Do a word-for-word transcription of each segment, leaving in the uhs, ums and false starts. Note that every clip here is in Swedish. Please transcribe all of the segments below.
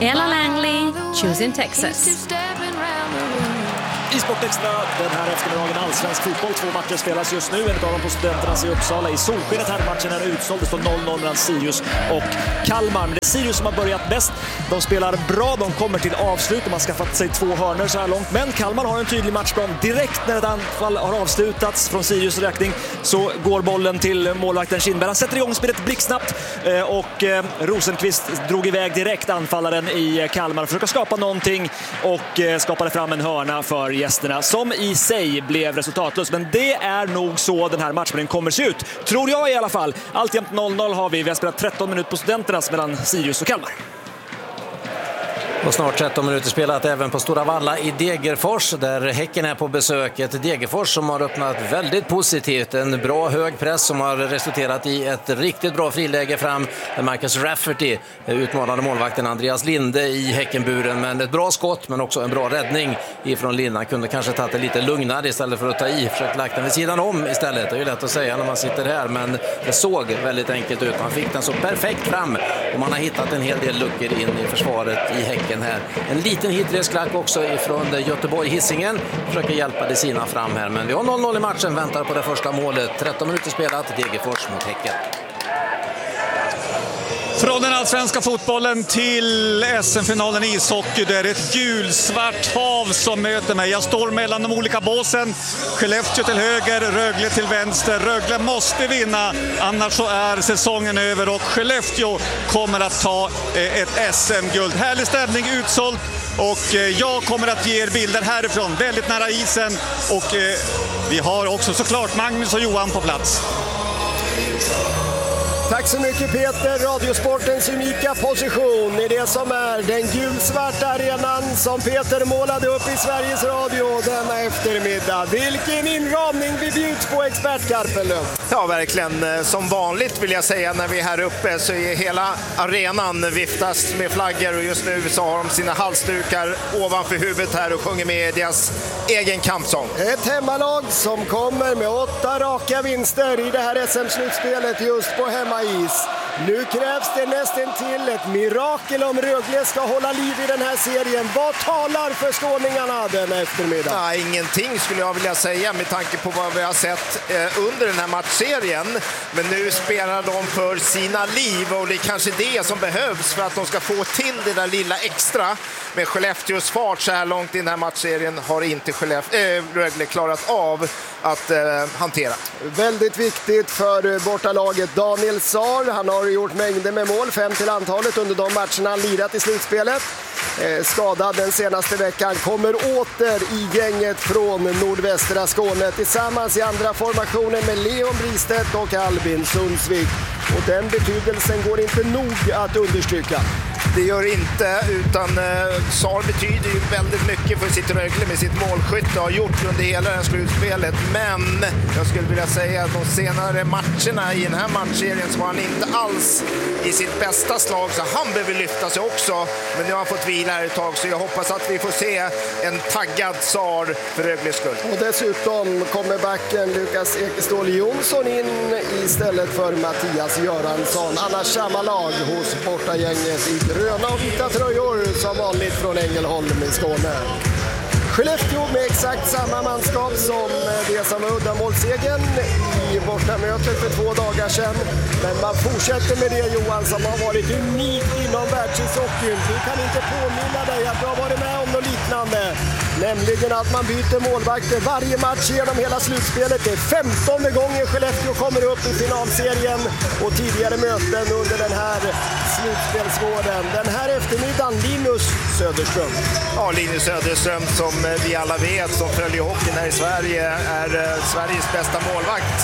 Ella Langley, Choosing Texas. I Sportextra den här eftermiddagen allsvensk fotboll. Två matcher spelas just nu. En av dem på Studenternas i Uppsala. I solskenet här matchen är utsåld. Det står noll noll mellan Sirius och Kalmar. Men det är Sirius som har börjat bäst. De spelar bra. De kommer till avslut. De har skaffat sig två hörnor så här långt. Men Kalmar har en tydlig matchplan. Direkt när ett anfall har avslutats från Sirius räkning så går bollen till målvakten Kindberg. Han sätter igång spelet blixtsnabbt. Och Rosenqvist drog iväg direkt anfallaren i Kalmar. Försöker skapa någonting och skapade fram en hörna för gästerna som i sig blev resultatlös. Men det är nog så den här matchen kommer se ut. Tror jag i alla fall. Alltjämt noll noll har vi. Vi har spelat tretton minuter på Studenternas mellan Sirius och Kalmar. Och snart tretton minuter spelat även på Stora Valla i Degerfors där Häcken är på besök. Ett Degerfors som har öppnat väldigt positivt. En bra hög press som har resulterat i ett riktigt bra friläge fram. Marcus Rafferty utmanade målvakten Andreas Linde i Häckenburen. Men ett bra skott men också en bra räddning ifrån Linde. Han kunde kanske tagit det lite lugnare istället för att ta i. Försökt lagt den vid sidan om istället. Det är ju lätt att säga när man sitter här men det såg väldigt enkelt ut. Man fick den så perfekt fram och man har hittat en hel del luckor in i försvaret i Häcken. Här. En liten hitresklack också ifrån Göteborg-Hisingen. Försöker hjälpa det sina fram här. Men vi har noll noll i matchen. Väntar på det första målet. tretton minuter spelat. Degerfors mot Häcken. Från den allsvenska fotbollen till S M-finalen i ishockey. Det är ett gulsvart hav som möter mig. Jag står mellan de olika båsen. Skellefteå till höger, Rögle till vänster. Rögle måste vinna, annars så är säsongen över. Och Skellefteå kommer att ta ett S M-guld. Härlig stämning, utsålt. Och jag kommer att ge er bilder härifrån. Väldigt nära isen. Och vi har också såklart Magnus och Johan på plats. Tack så mycket Peter, Radiosportens unika position i det som är den gulsvarta arenan som Peter målade upp i Sveriges Radio denna eftermiddag. Vilken inramning vi bjuds på, expert Karpelöv. Ja, verkligen. Som vanligt vill jag säga när vi är här uppe så är hela arenan viftas med flaggor och just nu så har de sina halsdukar ovanför huvudet här och sjunger med deras egen kampsång. Ett hemmalag som kommer med åtta raka vinster i det här S M-slutspelet just på hemma is. Nu krävs det nästan till ett mirakel om Rögle ska hålla liv i den här serien. Vad talar för skåningarna den eftermiddag? Ja, ingenting skulle jag vilja säga med tanke på vad vi har sett eh, under den här matchserien. Men nu spelar de för sina liv och det är kanske det som behövs för att de ska få till det där lilla extra. Med Skellefteås fart så här långt i den här matchserien har inte Skellefteå, äh, Rögle klarat av att äh, hantera. Väldigt viktigt för bortalaget Daniel Saar. Han har gjort mängder med mål, fem till antalet under de matcherna han lirat i slutspelet. Eh, skadad den senaste veckan, kommer åter i gänget från nordvästra Skåne tillsammans i andra formationen med Leon Bristedt och Albin Sundsvik. Och den betydelsen går inte nog att understryka. Det gör inte, utan eh, Saar betyder ju väldigt mycket för sitt Rögle med sitt målskytte och har gjort under hela det här slutspelet. Men jag skulle vilja säga att de senare matcherna i den här matchserien så var han inte alls i sitt bästa slag, så han behöver lyfta sig också. Men nu har han fått vila här ett tag, så jag hoppas att vi får se en taggad Saar för Rögles skull. Och dessutom kommer backen Lukas Ekestål Jonsson in istället för Mattias Göransson. Annars samma lag hos bortagänget i gröna och vita tröjor som vanligt från Ängelholm i Skåne. Skellefteå med exakt samma manskap som det som var uddamålssegern i bortamötet för två dagar sedan. Men man fortsätter med det, Johan, som har varit unikt inom världshockeyn. Du kan inte påminna dig att du har varit med om något liknande. Nämligen att man byter målvakter varje match genom hela slutspelet. Det är femtonde gången Skellefteå kommer upp i finalserien och tidigare möten under den här slutspelsvåren. Den här eftermiddagen Linus Söderström. Ja, Linus Söderström som vi alla vet som följer hockeyn här i Sverige är Sveriges bästa målvakt.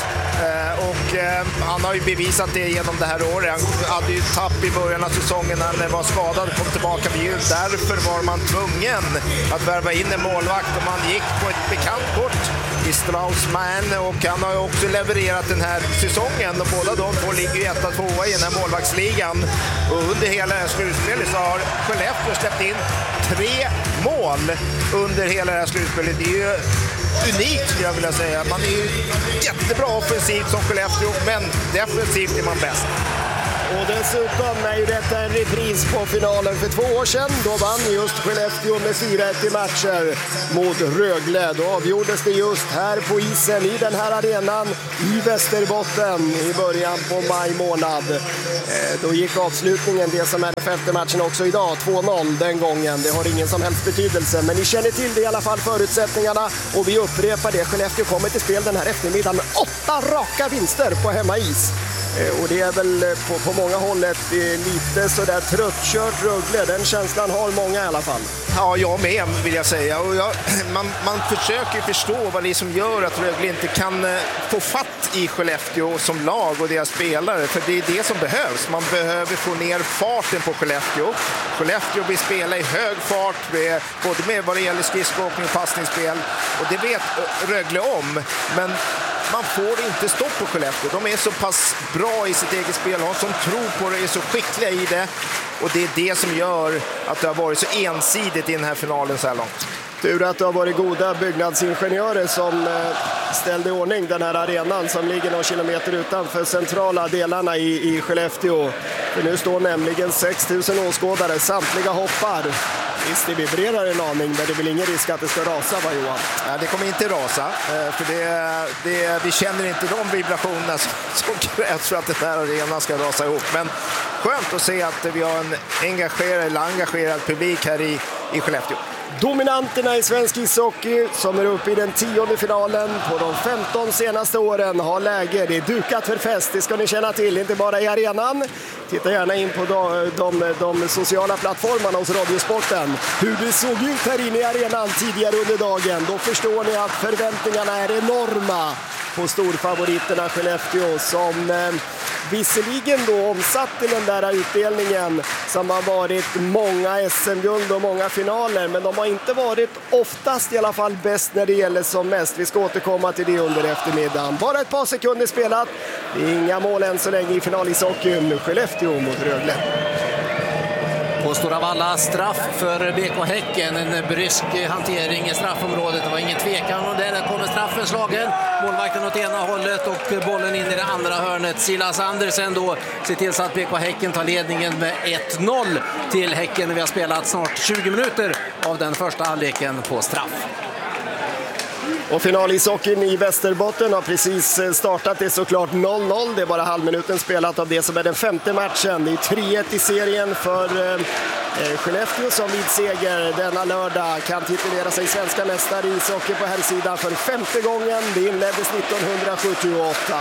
Och han har ju bevisat det genom det här året. Han hade ju tapp i början av säsongen när han var skadad och kom tillbaka vid jul. Därför var man tvungen att värva in en målvakt och man gick på ett bekant kort i Straussman, och han har ju också levererat den här säsongen och båda de två ligger ju etta tvåa i den här målvaktsligan. Och under hela det här slutspelet så har Skellefteå släppt in tre mål under hela det här slutspelet. Det är ju unikt skulle jag vilja säga. Man är ju jättebra offensivt som Skellefteå, men defensivt är man bäst. Och dessutom är ju detta en repris på finalen för två år sedan. Då vann just Skellefteå med fyra ett i matcher mot Rögle. Då avgjordes det just här på isen i den här arenan i Västerbotten i början på maj månad. Då gick avslutningen, det som är den femte matchen också idag, två noll den gången. Det har ingen som helst betydelse, men ni känner till det i alla fall, förutsättningarna. Och vi upprepar det, Skellefteå kommer till spel den här eftermiddagen med åtta raka vinster på hemmais. Och det är väl på, på många håll ett lite sådär tröttkört Rögle. Den känslan har många i alla fall. Ja, jag med vill jag säga. Och jag, man, man försöker förstå vad det är som gör att Rögle inte kan få fatt i Skellefteå som lag och deras spelare. För det är det som behövs. Man behöver få ner farten på Skellefteå. Skellefteå vill spela i hög fart, med, både med vad det gäller skridskoåkning och passningsspel. Och det vet Rögle om. Men man får inte stopp på Skellefteå. De är så pass bra i sitt eget spel. De som tror på det är så skickliga i det. Och det är det som gör att det har varit så ensidigt i den här finalen så här långt. Tur att det har varit goda byggnadsingenjörer som ställde i ordning den här arenan som ligger några kilometer utanför centrala delarna i, i Skellefteå. För nu står nämligen sex tusen åskådare, samtliga hoppar. Visst, det vibrerar en aning, men det är väl ingen risk att det ska rasa, va Johan? Ja, det kommer inte rasa, för det, det, vi känner inte de vibrationerna som, som krävs för att den här arenan ska rasa ihop. Men skönt att se att vi har en engagerad eller engagerad publik här i, i Skellefteå. Dominanterna i svensk ishockey som är uppe i den tionde finalen på de femton senaste åren har läge. Det är dukat för fest, det ska ni känna till, inte bara i arenan. Titta gärna in på de, de, de sociala plattformarna hos Radiosporten. Hur det såg ut här inne i arenan tidigare under dagen. Då förstår ni att förväntningarna är enorma på storfavoriterna Skellefteå som eh, visserligen då omsatt till den där utdelningen som har varit många S M-guld och många finaler, men de har inte varit oftast i alla fall bäst när det gäller som mest. Vi ska återkomma till det under eftermiddagen. Bara ett par sekunder spelat. Det är inga mål än så länge i finalishockeyn. Skellefteå mot Rögle. På Stora Valla straff för B K Häcken, en brysk hantering i straffområdet. Det var ingen tvekan och där kommer straffen slagen. Målvakten åt ena hållet och bollen in i det andra hörnet. Silas Andersen då ser till så att B K Häcken tar ledningen med ett noll till Häcken. Vi har spelat snart tjugo minuter av den första halvleken på straff. Och finalishockeyn i Västerbotten har precis startat. Det är såklart noll noll. Det är bara halvminuten spelat av det som är den femte matchen. Det är tre ett i serien för eh, Skellefteå som vid seger denna lördag kan titulera sig svenska mästare i ishockey på här sidan för femte gången. Det inleddes nittonhundrasjuttioåtta.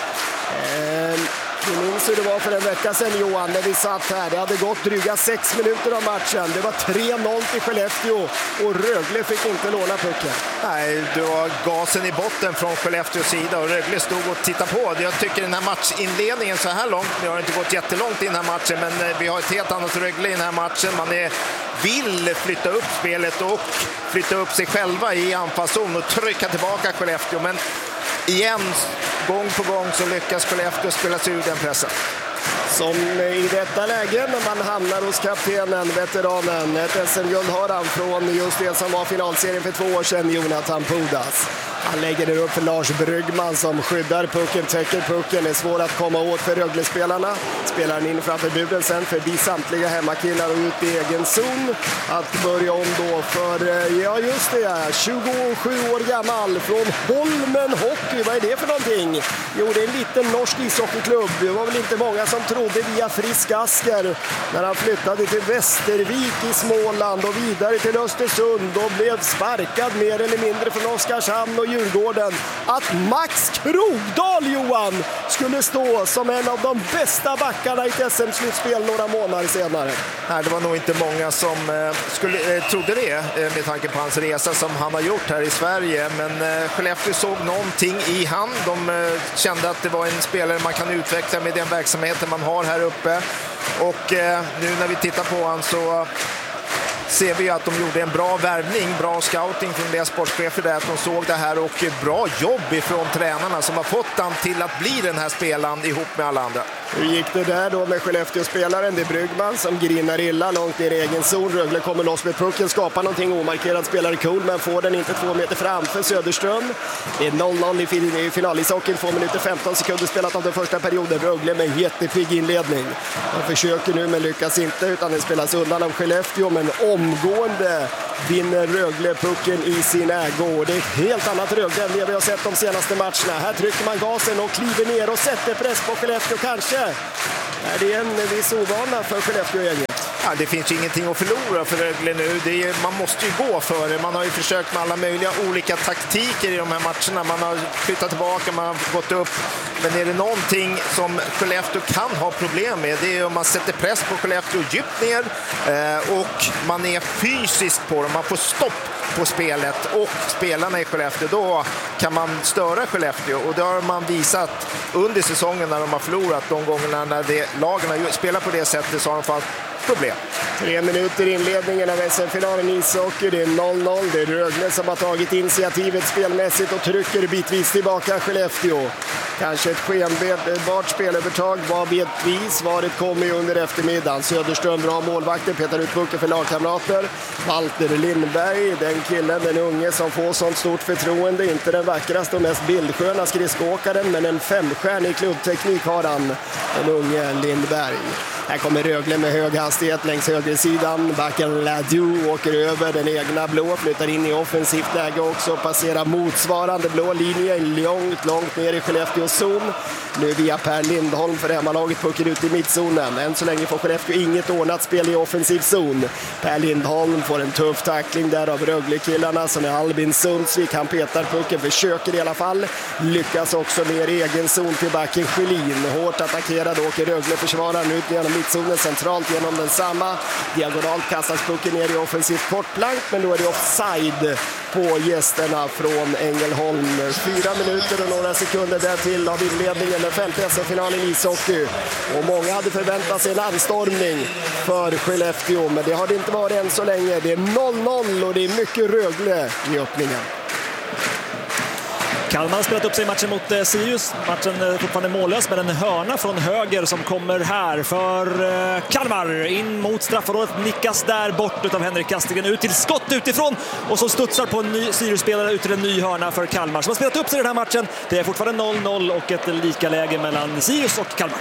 Eh, Vi minns hur det var för en vecka sedan, Johan, när vi satt här. Det hade gått dryga sex minuter av matchen. Det var tre noll till Skellefteå och Rögle fick inte låna pucken. Nej, det var gasen i botten från Skellefteås sida och Rögle stod och tittade på. Jag tycker den här matchinledningen så här långt, det har inte gått jättelångt i den här matchen, men vi har ett helt annat Rögle i den här matchen. Man är, vill flytta upp spelet och flytta upp sig själva i anfallszon och trycka tillbaka Skellefteå, men igen, gång på gång så lyckas Skellefteå spela sig ur den pressen. Som i detta läge när man hamnar hos kaptenen, veteranen, ett S M-guld har han från just det som var finalserien för två år sedan, Jonathan Pudas. Han lägger det upp för Lars Bryggman som skyddar pucken, täcker pucken. Det är svårt att komma åt för Rögle-spelarna. Spelar han in framför buren sen förbi samtliga hemmakillar och ut i egen zon. Att börja om då för, ja just det, tjugosju år gammal från Holmen Hockey. Vad är det för någonting? Jo, det är en liten norsk ishockeyklubb. Det var väl inte många som trodde via Frisk Asker när han flyttade till Västervik i Småland och vidare till Östersund och blev sparkad mer eller mindre från Oskarshamn och Djurgården, att Max Krogdahl, Johan, skulle stå som en av de bästa backarna i ett S M-slutspel några månader senare. Nej, det var nog inte många som eh, skulle, eh, trodde det eh, med tanke på hans resa som han har gjort här i Sverige, men eh, Skellefteå såg någonting i han. De eh, kände att det var en spelare man kan utveckla med den verksamheten man har här uppe, och eh, nu när vi tittar på han så ser vi att de gjorde en bra värvning, bra scouting från deras sportchefer där, att de såg det här, och bra jobb ifrån tränarna som har fått han till att bli den här spelaren ihop med alla andra. Hur gick det där då med Skellefteå-spelaren? Det är Brygman som grinar illa långt ner i egen zon. Rögle kommer loss med pucken, skapar någonting omarkerad. Spelare cool, men får den inte två meter framför Söderström. Det är noll noll i finalishockeyn. Två minuter femton sekunder spelat av den första perioden. Rögle med jättepigg inledning. Man försöker nu men lyckas inte, utan den spelas undan av Skellefteå. Men omgående vinner Rögle pucken i sin ägo. Det är ett helt annat Rögle än det vi har sett de senaste matcherna. Här trycker man gasen och kliver ner och sätter press på Skellefteå kanske. Är det en viss ovana för Skellefteå-gänget? Ja, det finns ju ingenting att förlora för Rögle nu. Det är, man måste ju gå för det. Man har ju försökt med alla möjliga olika taktiker i de här matcherna. Man har flyttat tillbaka, man har gått upp. Men är det någonting som Skellefteå kan ha problem med, det är om man sätter press på Skellefteå djupt ner eh, och man är fysiskt på dem. Man får stopp på spelet och spelarna i Skellefteå. Då kan man störa Skellefteå, och det har man visat under säsongen när de har förlorat. De gångerna när det, lagen spelar på det sättet så har de fått problem. Tre minuter inledningen av S M-finalen i ishockey. Det är noll noll. Det är Rögle som har tagit initiativet spelmässigt och trycker bitvis tillbaka Skellefteå. Kanske ett skenbart spelövertag var bitvis. Svaret kommer ju under eftermiddagen. Söderström bra målvakter, petar ut pucken för lagkamrater. Walter Lindberg, den killen, den unge som får sånt stort förtroende. Inte den vackraste och mest bildsköna skridskoåkaren, men en femstjärnig klubbteknik har han, den unge Lindberg. Här kommer Rögle med hög hastighet längs högersidan. Backen Ladu åker över den egna blå, flyttar in i offensivt läge också. Passerar motsvarande blå linje långt, långt ner i Skellefteås zon. Nu via Per Lindholm för hemmalaget, pucken ut i mittzonen. Än så länge får Skellefteå inget ordnat spel i offensiv zon. Per Lindholm får en tuff tackling där av Rögle-killarna som är Albin Sundsvik. Han petar pucken, försöker i alla fall. Lyckas också ner i egen zon till backen Schelin. Hårt attackerad åker Rögle-försvararen ut genom mittzonen, centralt genom den samma. Diagonalt kastas pucken ner i offensivt kortplank, men då är det offside på gästerna från Ängelholm. Fyra minuter och några sekunder där till av inledningen, den femte S M-finalen i ishockey. Och många hade förväntat sig en anstormning för Skellefteå, men det har det inte varit än så länge. Det är noll noll och det är mycket Rögle i öppningen. Kalmar har spelat upp sig i matchen mot eh, Sirius. Matchen är fortfarande mållös med en hörna från höger som kommer här för eh, Kalmar. In mot straffområdet, nickas där bort av Henrik Kastigen, ut till skott utifrån och så studsar på en ny Sirius-spelare ut till en ny hörna för Kalmar som har spelat upp sig i den här matchen. Det är fortfarande noll noll och ett lika läge mellan Sirius och Kalmar.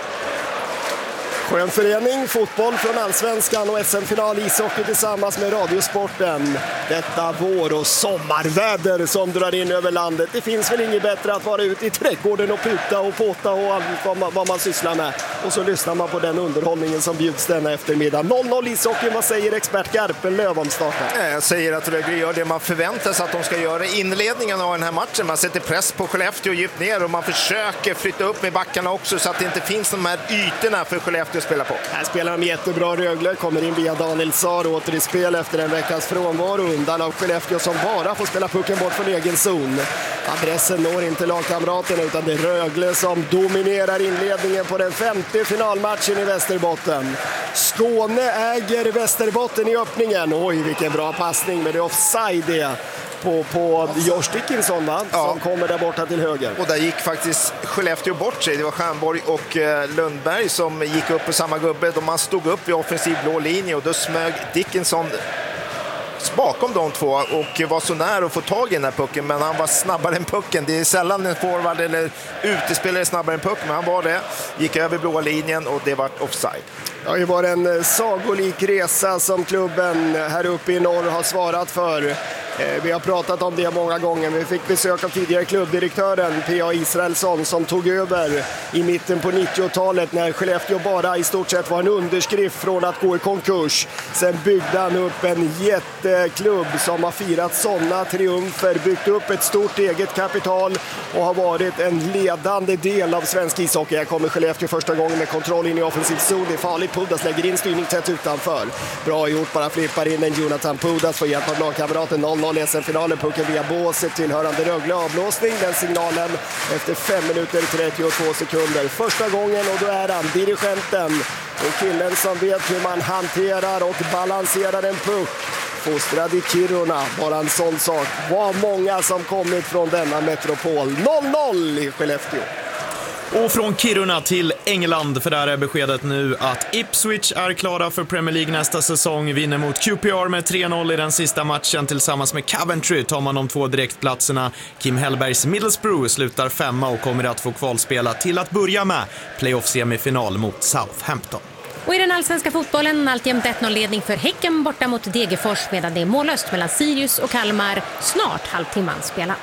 Skön förening, fotboll från Allsvenskan och S M-final ishockey tillsammans med Radiosporten. Detta vår- och sommarväder som drar in över landet. Det finns väl inget bättre att vara ute i trädgården och puta och påta och allt vad man, vad man sysslar med. Och så lyssnar man på den underhållningen som bjuds denna eftermiddag. noll noll ishockey, vad säger expert Garpenlöv om starten? Jag säger att Rögle gör det man förväntar sig att de ska göra i inledningen av den här matchen. Man sätter press på Skellefteå djupt ner och man försöker flytta upp med backarna också så att det inte finns de här ytorna för Skellefteå att spela på. Här spelar de jättebra. Rögle kommer in via Daniel Saar åter i spel efter en veckas frånvaro undan av Skellefteå som bara får spela pucken bort från egen zon. Adressen når inte lagkamraterna utan det är Rögle som dominerar inledningen på den femte finalmatchen i Västerbotten. Skåne äger Västerbotten i öppningen. Oj, vilken bra passning, men det är offside det. På, på Josh Dickinson, va? Ja. Som kommer där borta till höger. Och där gick faktiskt Skellefteå bort sig. Det var Stjernborg och eh, Lundberg som gick upp på samma gubbe. De man stod upp i offensiv blå linje och då smög Dickinson bakom de två och var så nära att få tag i den här pucken, men han var snabbare än pucken. Det är sällan en forward eller utespelare snabbare än pucken, men han var det. Gick över blåa linjen och det var offside. Ja, det var en sagolik resa som klubben här uppe i norr har svarat för. Vi har pratat om det många gånger. Vi fick besök av tidigare klubbdirektören P A Israelsson som tog över i mitten på nittiotalet när Skellefteå bara i stort sett var en underskrift från att gå i konkurs. Sen byggde han upp en jätteklubb som har firat sådana triumfer, byggt upp ett stort eget kapital och har varit en ledande del av svensk ishockey. Här kommer Skellefteå första gången med kontroll in i offensiv zon. Det är farligt. Pudas lägger in styrning tätt utanför. Bra gjort, bara flippar in en Jonathan Pudas för hjälp av lagkamraten. noll noll i S M-finalen, pucken via båset tillhörande Rögle, avblåsning. Den signalen efter fem minuter trettiotvå sekunder. Första gången, och då är han dirigenten och killen som vet hur man hanterar och balanserar en puck. Fostrad i Kiruna, bara en sån sak. Vad många som kommit från denna metropol. noll noll i Skellefteå. Och från Kiruna till England, för där är beskedet nu att Ipswich är klara för Premier League nästa säsong. Vinner mot Q P R med tre noll i den sista matchen. Tillsammans med Coventry tar man de två direktplatserna. Kim Hellbergs Middlesbrough slutar femma och kommer att få kvalspela till att börja med playoff-semifinal mot Southampton. Och i den allsvenska fotbollen alltjämt ett noll-ledning för Häcken borta mot Degerfors, medan det är mållöst mellan Sirius och Kalmar. Snart halvtimman spelat.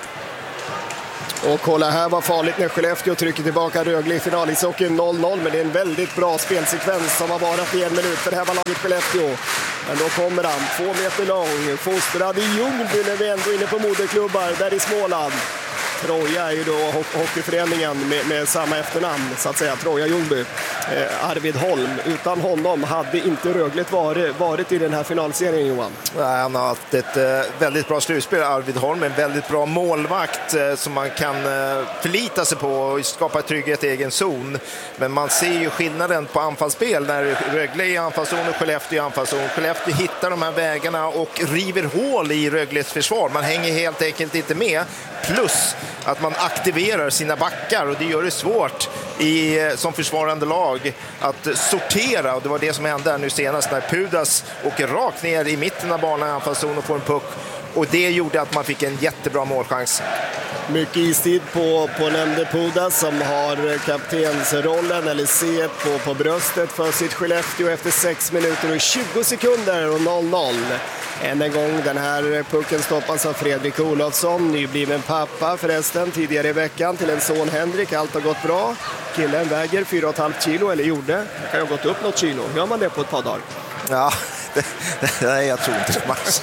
Och kolla här vad farligt när Skellefteå trycker tillbaka Rögle i finalishockeyn noll noll, men det är en väldigt bra spelsekvens som har varit i en minut för det här var laget Skellefteå. Men då kommer han, två meter lång, fostrad i Ljungby när vi ändå är inne på moderklubbar där i Småland. Troja är ju då ho- hockeyföreningen med, med samma efternamn, så att säga, Troja Ljungby. Eh, Arvid Holm, utan honom hade inte Rögle varit, varit i den här finalserien, Johan. Nej, han har haft ett eh, väldigt bra slutspel, Arvid Holm, en väldigt bra målvakt eh, som man kan eh, förlita sig på och skapa trygghet i egen zon. Men man ser ju skillnaden på anfallsspel när Rögle är i anfallszon och Skellefteå i anfallszon. Skellefteå hittar de här vägarna och river hål i Rögles försvar. Man hänger helt enkelt inte med, plus att man aktiverar sina backar, och det gör det svårt i, som försvarande lag att sortera, och det var det som hände nu senast när Pudas åker rakt ner i mitten av banan i anfallszon och får en puck, och det gjorde att man fick en jättebra målchans. Mycket istid på, på nämnde Pudas som har kaptensrollen eller C på, på bröstet för sitt Skellefteå efter sex minuter och tjugo sekunder och noll noll. Än en gång den här pucken stoppas av Fredrik Olofsson, nybliven pappa förresten tidigare i veckan till en son Henrik. Allt har gått bra. Killen väger fyra komma fem kilo, eller gjorde. Det kan ju ha gått upp något kilo. Gör man det på ett par dagar? Ja, det, det, det, jag tror inte det, Max.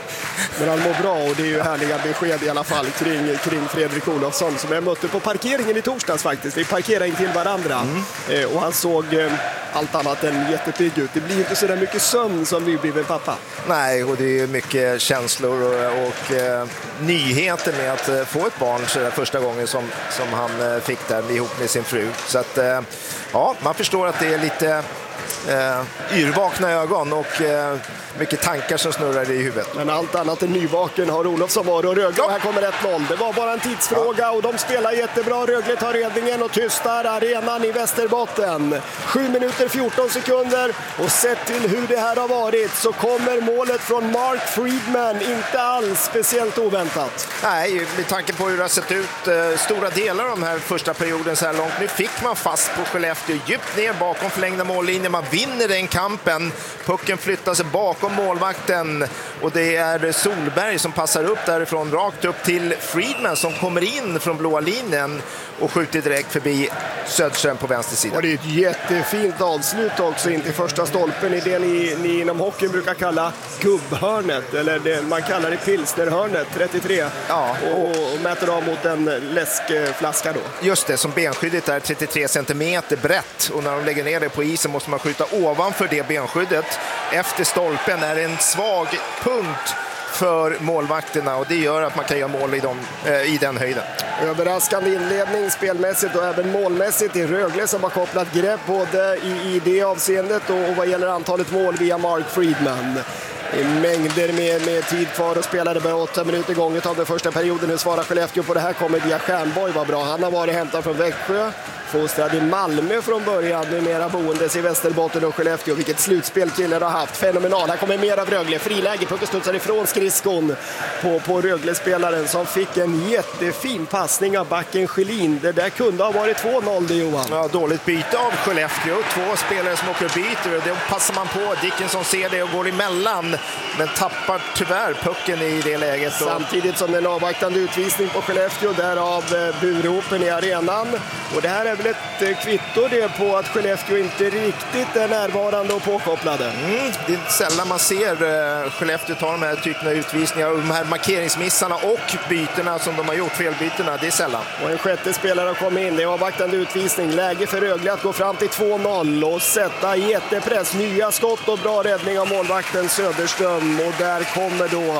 Men han mår bra, och det är ju härliga besked i alla fall kring, kring Fredrik Olofsson som jag mötte på parkeringen i torsdags faktiskt. Vi parkerade in till varandra mm. eh, och han såg eh, allt annat än jättepigg ut. Det blir inte så där mycket sömn som nybliven pappa. Nej, och det är mycket känslor och, och eh, nyheter med att eh, få ett barn så där första gången som, som han eh, fick där ihop med sin fru. Så att eh, ja, man förstår att det är lite eh, yrvakna ögon och eh, mycket tankar som snurrar i huvudet. Men allt annat än nyvaken har Olofsson varit, och Rögle, och här kommer ett noll. Det var bara en tidsfråga, ja. Och de spelar jättebra. Rögle tar ledningen och tystar arenan i Västerbotten. sju minuter fjorton sekunder, och sett till hur det här har varit så kommer målet från Mark Friedman inte alls speciellt oväntat. Nej, med tanke på hur det har sett ut eh, stora delar av den här första perioden så här långt. Nu fick man fast på Skellefteå djupt ner bakom förlängda mållinjen. Man vinner den kampen. Pucken flyttar sig bakom målvakten, och det är Solberg som passar upp därifrån rakt upp till Friedman som kommer in från blåa linjen och skjuter direkt förbi Söderström på vänster sida. Och det är ett jättefint avslut också in till första stolpen i det ni, ni inom hockeyn brukar kalla gubbhörnet, eller det man kallar det pilsnerhörnet, trettiotre, ja, och, och mäter av mot en läskflaska då. Just det, som benskyddet är trettiotre centimeter brett, och när de lägger ner det på isen måste man skjuta ovanför det benskyddet. Efter stolpen är en svag punkt för målvakterna, och det gör att man kan göra mål i, dem, eh, i den höjden. Överraskande inledning spelmässigt och även målmässigt i Rögle som har kopplat grepp både i, i det avseendet och, och vad gäller antalet mål via Mark Friedman. I mängder med, med tid kvar och spelade bara åtta minuter gånget av den första perioden. Hur svarar Skellefteå på det här? Kommer via Stjärnborg, var bra. Han har varit hämtad från Växjö, fostrad i Malmö från början, numera boendes i Västerbotten och Skellefteå. Vilket slutspel killen har haft, fenomenal. Här kommer mer av Rögle, friläge, pucken studsar ifrån skridskon på, på Rögle-spelaren som fick en jättefin passning av backen Schelin. Det där kunde ha varit två noll det, Johan. Ja, dåligt byte av Skellefteå, två spelare som åker och byter, och det passar man på. Dickinson ser det och går emellan, men tappar tyvärr pucken i det läget. Samtidigt som en avvaktande utvisning på Skellefteå, därav burropen i arenan. Och det här är väl ett kvitto det på att Skellefteå inte riktigt är närvarande och påkopplade. Mm, det är sällan man ser uh, Skellefteå ta de här typerna av utvisningar, och de här markeringsmissarna och byterna som de har gjort, felbyterna, det är sällan. Och en sjätte spelare har kommit in, det är avvaktande utvisning. Läge för Rögle att gå fram till två noll och sätta jättepress. Nya skott och bra räddning av målvakten Söderström, och där kommer då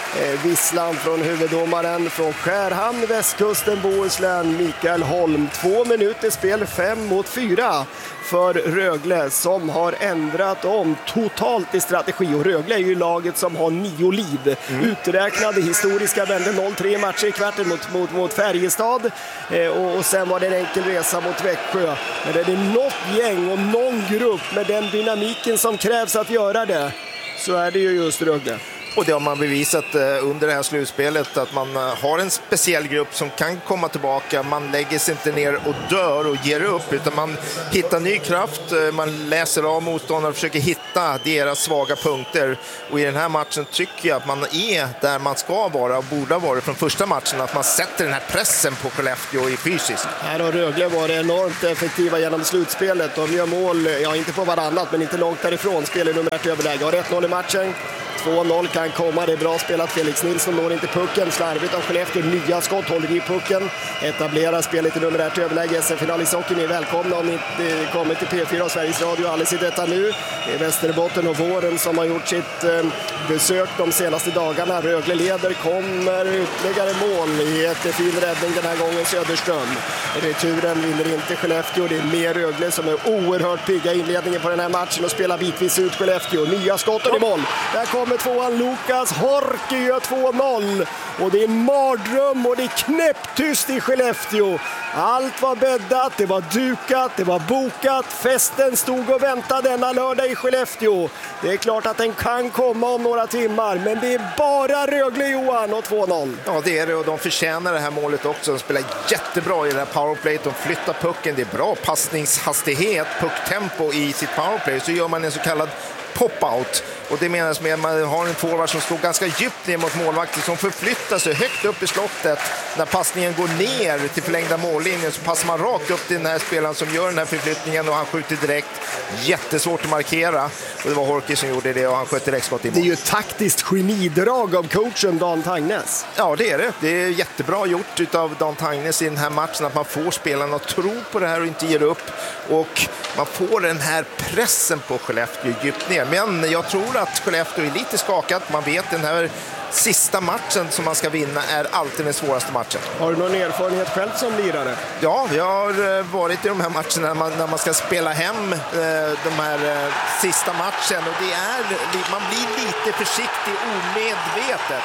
eh, visslan från huvuddomaren från Skärhamn, västkusten, Bohuslän, Mikael Holm. Två minuter spel, fem mot fyra för Rögle som har ändrat om totalt i strategi. Och Rögle är ju laget som har nio liv. Mm. Uträknade historiska vände noll tre matcher i kvarten mot, mot, mot Färjestad. Eh, och, och sen var det en enkel resa mot Växjö. Men är det något gäng och någon grupp med den dynamiken som krävs att göra det, så är det ju just Rögle. Och det har man bevisat under det här slutspelet, att man har en speciell grupp som kan komma tillbaka. Man lägger sig inte ner och dör och ger upp, utan man hittar ny kraft. Man läser av motståndare och försöker hitta deras svaga punkter. Och i den här matchen tycker jag att man är där man ska vara och borde ha varit från första matchen. Att man sätter den här pressen på Skellefteå i fysiskt. Här har Rögle varit enormt effektiva genom slutspelet. De gör mål, ja inte på varannat men inte långt därifrån. Spelar numerärt överläge. Har ett noll i matchen. två noll kan komma, det är bra spelat. Felix Nilsson når inte pucken, slarvigt av Skellefteå, nya skott, håller i pucken, etablerar spelet i numerärt överläge. S M-final i socken är välkomna om ni inte kommer till P fyra och Sveriges Radio alldeles i detta nu. Det är Västerbotten och Våren som har gjort sitt eh, besök de senaste dagarna. Rögle leder, kommer ytterligare mål i ett fin räddning den här gången, Söderström. Returen vinner inte Skellefteå, det är mer Rögle som är oerhört pigga i inledningen på den här matchen och spelar bitvis ut Skellefteå. Nya skott och i mål. Där kommer tvåan Lukas Horki gör två noll och det är en mardröm och det är knäpptyst i Skellefteå. Allt var bäddat, det var dukat, det var bokat. Festen stod och väntade denna lördag i Skellefteå. Det är klart att den kan komma om några timmar, men det är bara Rögle, Johan, och två noll. Ja, det är det, och de förtjänar det här målet också. De spelar jättebra i det här powerplay. De flyttar pucken, det är bra passningshastighet, pucktempo i sitt powerplay. Så gör man en så kallad pop-out. Och det menas med att man har en forward som står ganska djupt ner mot målvakten som förflyttar sig högt upp i slottet. När passningen går ner till förlängda mållinjen så passar man rakt upp till den här spelaren som gör den här förflyttningen och han skjuter direkt. Jättesvårt att markera. Och det var Horki som gjorde det och han sköt direkt skott i mål. Det är ju ett taktiskt genidrag av coachen Dan Tangnes. Ja, det är det. Det är jättebra gjort av Dan Tangnes i den här matchen att man får spelarna att tro på det här och inte ger upp. Och man får den här pressen på Skellefteå djupt ner. Men jag tror att Skellefteå är lite skakat. Man vet den här sista matchen som man ska vinna är alltid den svåraste matchen. Har du någon erfarenhet själv som lirare? Ja, jag har varit i de här matcherna när man, när man ska spela hem eh, de här eh, sista matchen. Och det är, man blir lite försiktig omedvetet.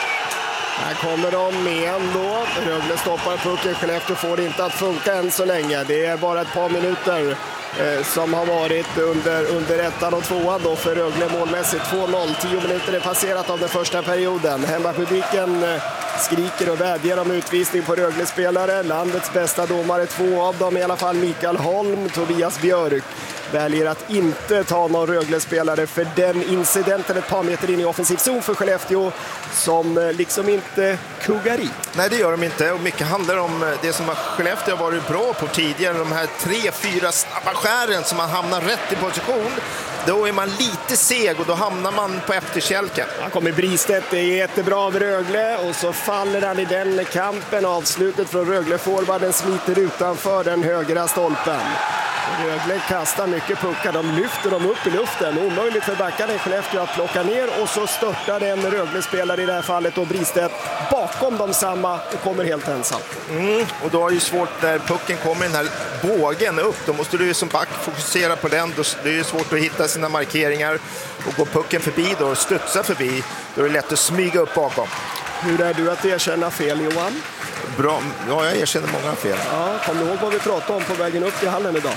Här kommer de med ändå. Rögle stoppar pucken. Skellefteå får det inte att funka än så länge. Det är bara ett par minuter eh, som har varit under, under ettan och tvåan då för Rögle målmässigt. två noll. Tio minuter är passerat av den första perioden. Hemmapubliken eh, skriker och vädjar om utvisning på Rögle-spelare. Landets bästa domare, två av dem i alla fall, Mikael Holm, Tobias Björk, väljer att inte ta någon Rögle-spelare för den incidenten ett par meter in i offensiv zon för Skellefteå som liksom inte kuggar i. Nej, det gör de inte, och mycket handlar om det som Skellefteå har varit bra på tidigare, de här tre, fyra snabba skären som man hamnar rätt i position. Då är man lite seg och då hamnar man på efterkälken. Han kommer Bristedt, det är jättebra av Rögle och så faller han i den kampen. Avslutet från Rögle-forwarden smiter utanför den högra stolpen. Rögle kastar mycket puckar, de lyfter dem upp i luften. Omöjligt för backarna i Skellefteå att plocka ner och så störtar en Rögle-spelare i det här fallet och Bristedt bakom dem samma och kommer helt ensam. Mm, och då är det ju svårt när pucken kommer den här bågen upp. Då måste du som back fokusera på den. Då är det svårt att hitta sina markeringar och gå pucken förbi då och studsa förbi. Då är det lätt att smyga upp bakom. Hur är du att erkänna fel, Johan? Bra. Ja, jag erkänner många fel. Ja, kom ihåg vad vi pratade om på vägen upp till hallen idag.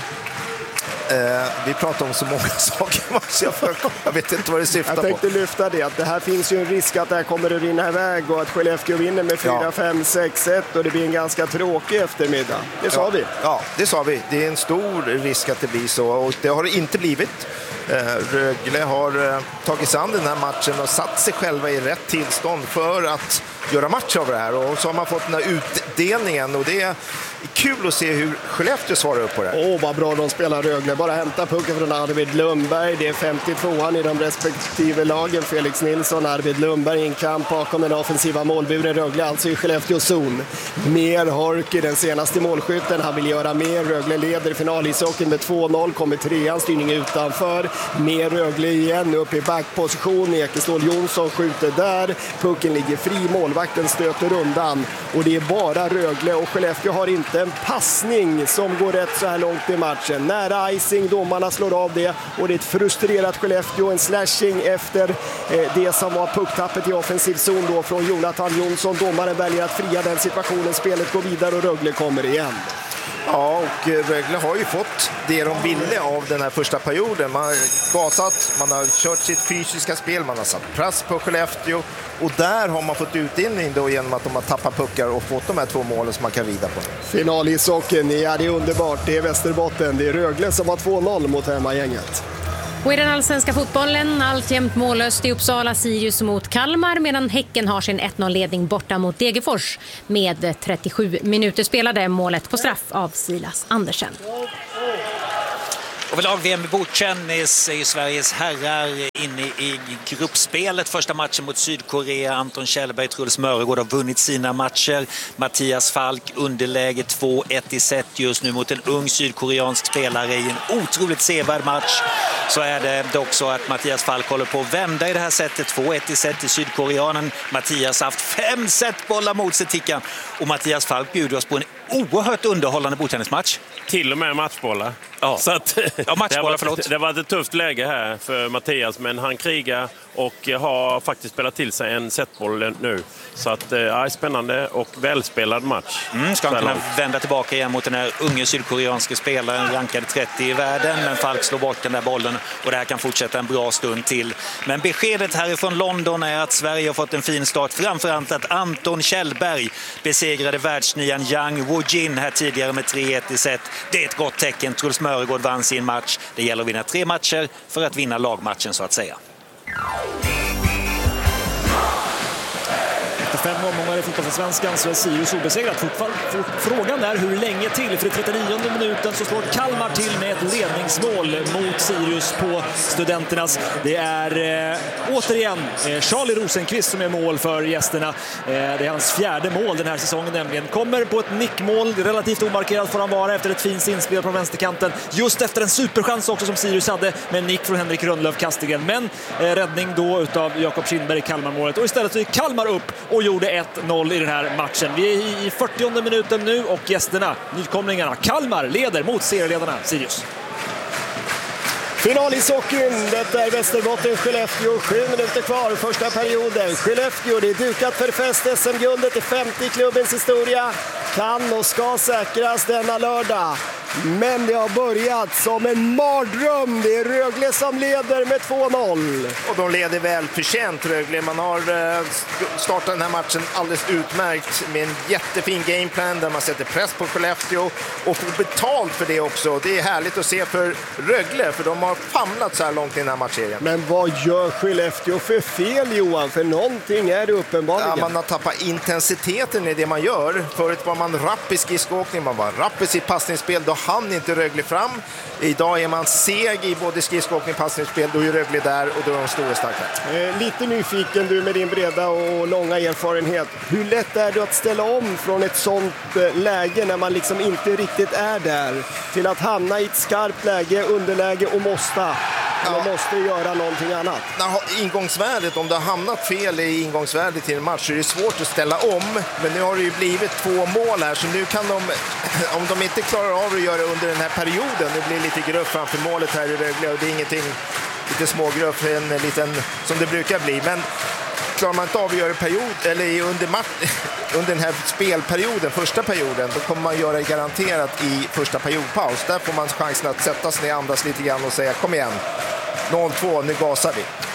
Eh, vi pratar om så många saker. Jag, för, jag vet inte vad det syftar på. Jag tänkte på. lyfta det. Att det här finns ju en risk att det här kommer att rinna iväg och att Skellefteå vinner med fyra fem sex ett och det blir en ganska tråkig eftermiddag. Det sa ja. vi. Ja, det sa vi. Det är en stor risk att det blir så och det har det inte blivit. Rögle har tagit sig an den här matchen och satt sig själva i rätt tillstånd för att göra match av det här. Och så har man fått den här utdelningen och det är kul att se hur Skellefteå svarar upp på det här. Åh, vad bra de spelar Rögle. bara hämta pucken från Arvid Lundberg. Det är femtiotvåan i de respektive lagen. Felix Nilsson, Arvid Lundberg i en kamp bakom den offensiva målburen. Rögle alltså i Skellefteå zon. Mer Horky, den senaste målskytten. Han vill göra mer. Rögle leder finalishockeyn med två noll. Kommer trean, styrning utanför. Mer Rögle igen upp i backposition. Ekestål Jonsson skjuter där. Pucken ligger fri. Målvakten stöter undan. Och det är bara Rögle och Skellefteå har inte en passning som går rätt så här långt i matchen. Nära icing, domarna slår av det och det är ett frustrerat Skellefteå, en slashing efter eh, det som var pucktappet i offensiv zon då från Jonathan Jonsson. Domaren väljer att fria den situationen, spelet går vidare och Rögle kommer igen. Ja, och Rögle har ju fått det de ville av den här första perioden. Man har gasat, man har kört sitt fysiska spel, man har satt press på Skellefteå och där har man fått utdelning då genom att de har tappat puckar och fått de här två målen som man kan rida på. Finalishockeyn, ja det är underbart, det är Västerbotten, det är Rögle som har två noll mot hemmagänget. Och i den allsvenska fotbollen alltjämt mållöst i Uppsala, Sirius mot Kalmar, medan Häcken har sin ett noll-ledning borta mot Degerfors med trettiosju minuter spelade, målet på straff av Silas Andersen. Och lag-V M i bordtennis är ju Sveriges herrar inne i gruppspelet. Första matchen mot Sydkorea. Anton Kjellberg, Truls Mörgård har vunnit sina matcher. Mattias Falk underläge två ett i set just nu mot en ung sydkoreansk spelare i en otroligt sevärd match. Så är det dock så att Mattias Falk håller på att vända i det här sättet. två ett i set till sydkoreanen. Mattias har haft fem setbollar mot sig, Tickan. Och Mattias Falk bjuder oss på en oerhört underhållande bordtennismatch. Till och med matchbollar. Ja, så att, ja matchbollar, det, var, förlåt. det var ett tufft läge här för Mattias, men han krigar och har faktiskt spelat till sig en setboll nu. Så att, ja, spännande och välspelad match. Mm, ska han kunna vända tillbaka igen mot den här unge sydkoreanska spelaren, rankad trettio i världen, men Falk slår bort den där bollen och det här kan fortsätta en bra stund till. Men beskedet härifrån London är att Sverige har fått en fin start, framförallt att Anton Kjellberg besegrade världsnian Yang Woo-jin här tidigare med tre ett i set. Det är ett gott tecken. Truls Mörgård vann sin match. Det gäller att vinna tre matcher för att vinna lagmatchen så att säga. Efter fem omgångar i fotbollsallsvenskan så är Sirius obesegrat. Frågan är hur länge till. För i trettionionde minuten så slår Kalmar till med ett ledningsmål mot Sirius på Studenternas. Det är eh, återigen eh, Charlie Rosenqvist som är mål för gästerna. Eh, det är hans fjärde mål den här säsongen nämligen. Kommer på ett nickmål, relativt omarkerat får han vara efter ett fint inspel på vänsterkanten. Just efter en superchans också som Sirius hade med en nick från Henrik Rönnlöf Kastegren. Men eh, räddning då utav Jakob Kindberg i Kalmar-målet. Och istället så är Kalmar upp och gjorde ett noll i den här matchen. Vi är i fyrtionde minuten nu och gästerna, nykomlingarna, Kalmar leder mot serieledarna Sirius. Finalishockeyn, detta är Västerbotten, Skellefteå, sju minuter kvar, första perioden. Skellefteå, det är dukat för fest. S M-guldet i femtio klubbens historia kan och ska säkras denna lördag. Men det har börjat som en mardröm. Det är Rögle som leder med två noll. Och de leder väl förtjänt, Rögle. Man har startat den här matchen alldeles utmärkt med en jättefin gameplan där man sätter press på Skellefteå och får betalt för det också. Det är härligt att se för Rögle, för de har famlat så här långt i den här matchserien. Men vad gör Skellefteå för fel, Johan? För någonting är det uppenbarligen. Ja, man har tappat intensiteten i det man gör. Förut var man rapp i skridskoåkning, man var rapp i sitt passningsspel. Då hann inte Rögle fram. Idag är man seg i både skridskoåkning och passningsspel. Då är Rögle där och då är de stora starka. Eh, lite nyfiken du med din breda och långa erfarenhet. Hur lätt är det att ställa om från ett sånt läge när man liksom inte riktigt är där till att hamna i ett skarpt läge, underläge och måste? Man måste göra någonting annat. Ingångsvärdet, om det har hamnat fel i ingångsvärdet till en match så är det svårt att ställa om. Men nu har det ju blivit två mål här, så nu kan de, om de inte klarar av att göra det under den här perioden, det blir lite gruff framför målet här i Rögle och det är ingenting, lite smågruff, en liten som det brukar bli. Men klarar man inte av att göra period, eller under, match, under den här spelperioden, första perioden, då kommer man göra det garanterat i första periodpaus. Där får man chansen att sätta sig ner, andas lite grann och säga kom igen, noll två, nu gasar vi.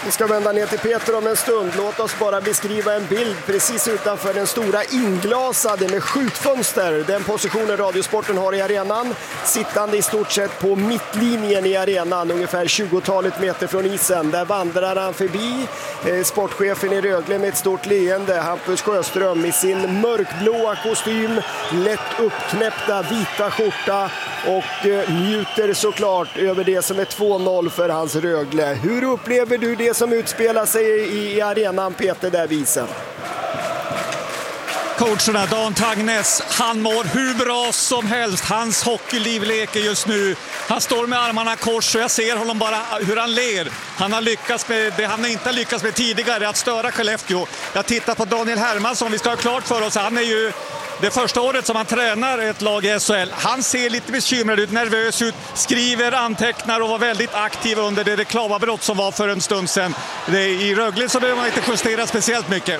Vi ska vända ner till Peter om en stund. Låt oss bara beskriva en bild precis utanför den stora inglasade med skjutfönster. Den positionen Radiosporten har i arenan. Sittande i stort sett på mittlinjen i arenan, ungefär tjugotalet meter från isen. Där vandrar han förbi eh, sportchefen i Rögle med ett stort leende. Hampus Sjöström i sin mörkblåa kostym, lätt uppknäppta vita skjorta och eh, njuter såklart över det som är två noll för hans Rögle. Hur upplever du det som utspelar sig i, i arenan, Peter, där visen? Coacherna, Dan Tagnes, han mår hur bra som helst. Hans hockeyliv leker just nu. Han står med armarna kors och jag ser honom bara hur han ler. Han har lyckats med det han inte har lyckats med tidigare, att störa Skellefteå. Jag tittar på Daniel Hermansson, vi ska ha klart för oss, han är ju det första året som han tränar ett lag i S H L. Han ser lite bekymrad ut, nervös ut, skriver, antecknar och var väldigt aktiv under det reklamavbrott som var för en stund sedan. I Rögle så behöver man inte justera speciellt mycket.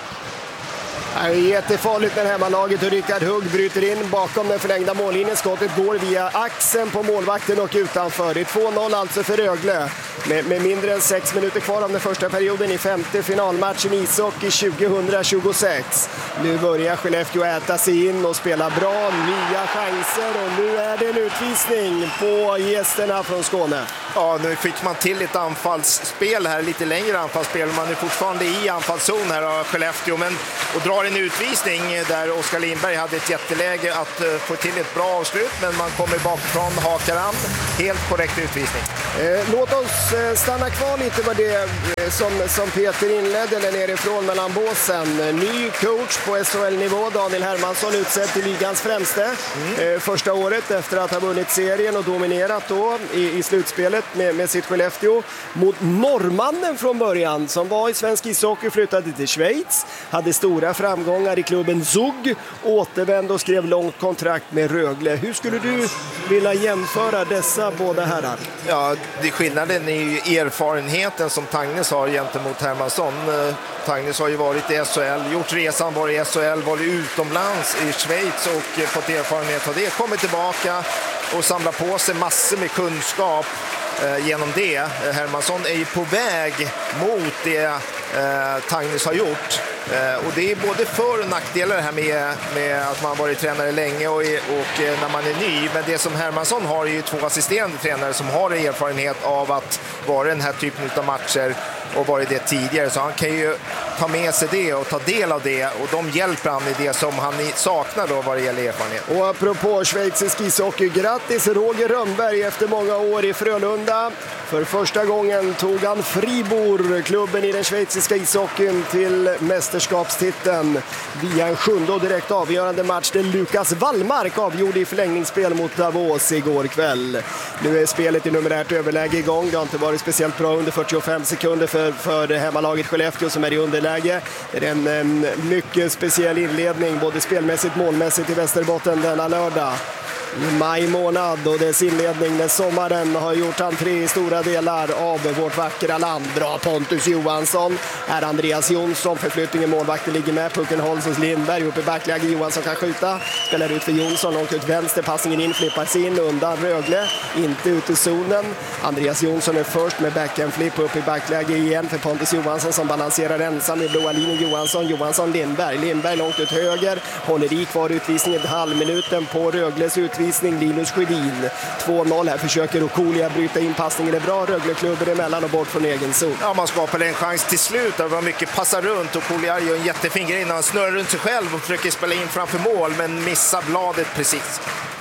Det är jättefarligt när hemmalaget och Rickard Hugg bryter in bakom den förlängda mållinjen. Skottet går via axeln på målvakten och utanför. Det är två noll alltså för Rögle. Med, med mindre än sex minuter kvar av den första perioden i femte finalmatchen ishockey tjugohundratjugosex. Nu börjar Skellefteå äta sig in och spela bra. Nya chanser och nu är det en utvisning på gästerna från Skåne. Ja, nu fick man till ett anfallsspel här, lite längre anfallsspel. Man är fortfarande i anfallszon här av Skellefteå, men och drar en utvisning där Oskar Lindberg hade ett jätteläge att uh, få till ett bra avslut, men man kommer bakifrån, hakar an. Helt korrekt utvisning. Eh, låt oss eh, stanna kvar lite med det eh, som, som Peter inledde där nerifrån mellan båsen. Ny coach på S H L-nivå, Daniel Hermansson, utsedd till ligans främste. Mm. Eh, första året efter att ha vunnit serien och dominerat då i, i slutspelet med, med sitt Skellefteå mot norrmannen från början som var i svensk ishockey, flyttade till Schweiz, hade stora framgångar i klubben Zug, återvände och skrev långt kontrakt med Rögle. Hur skulle du vilja jämföra dessa båda herrar? Ja, det skillnaden är ju erfarenheten som Tagnes har gentemot Hermansson. Tagnes har ju varit i S H L, gjort resan, varit i S H L, varit utomlands i Schweiz och fått erfarenhet av det. Kommer tillbaka och samlar på sig massor med kunskap eh, genom det. Hermansson är ju på väg mot det eh, Tagnes har gjort. Eh, och det är både för- och nackdelar här med, med att man varit tränare länge och, och eh, när man är ny. Men det som Hermansson har är ju två assisterande tränare som har erfarenhet av att vara den här typen av matcher och varit det tidigare. Så han kan ju ta med sig det och ta del av det, och de hjälper han i det som han saknar då vad det gäller erfarenhet. Och apropå schweizisk ishockey, grattis Roger Rönnberg efter många år i Frölunda. För första gången tog han Fribourg, klubben i den schweiziska ishockeyn, till mästerskapstiteln via en sjunde och direkt avgörande match där Lukas Wallmark avgjorde i förlängningsspel mot Davos igår kväll. Nu är spelet i numerärt överläge igång. Det har inte varit speciellt bra under fyrtiofem sekunder för, för hemmalaget Skellefteå som är i underläge. Det är en, en mycket speciell inledning både spelmässigt och målmässigt i Västerbotten denna lördag. I maj månad och dess inledning när sommaren har gjort entré i stora delar av vårt vackra land. Bra Pontus Johansson, är Andreas Jonsson, förflyttningen målvakten ligger med, pucken hålls hos Lindberg, upp i backläge, Johansson kan skjuta, spelar ut för Jonsson, långt ut vänster, passningen in, flippas in, undan Rögle, inte ut i zonen. Andreas Jonsson är först med backhand-flip upp i backläge igen för Pontus Johansson som balanserar ensam i blåa linjen. Johansson, Johansson, Lindberg, Lindberg långt ut höger, håller i kvar utvisningen ett halvminuten på Rögles utvisning. Linus Sjödin. två noll här, försöker Okolia bryta in passningen. Det är bra, Rögle-klubben emellan och bort från egen zon. Ja, man skapade en chans till slut. Det var mycket passa runt och Okolia gör en jättefin grej när han snurrar runt sig själv och försöker spela in framför mål, men missar bladet precis.